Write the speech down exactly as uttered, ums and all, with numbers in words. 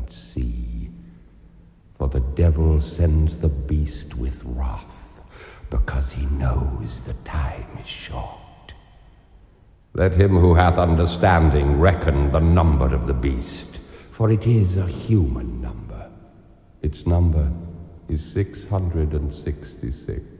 not see. For the devil sends the beast with wrath, because he knows the time is short. Let him who hath understanding reckon the number of the beast, for it is a human number. Its number is six hundred and sixty-six.